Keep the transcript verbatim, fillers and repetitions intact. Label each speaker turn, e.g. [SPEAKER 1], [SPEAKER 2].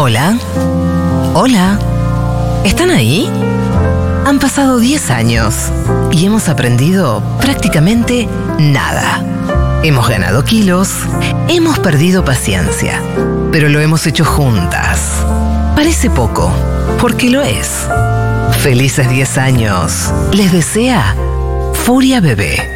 [SPEAKER 1] Hola. Hola. ¿Están ahí? Han pasado diez años y hemos aprendido prácticamente nada. Hemos ganado kilos, hemos perdido paciencia, pero lo hemos hecho juntas. Parece poco, porque lo es. Felices diez años. Les desea Furia Bebé.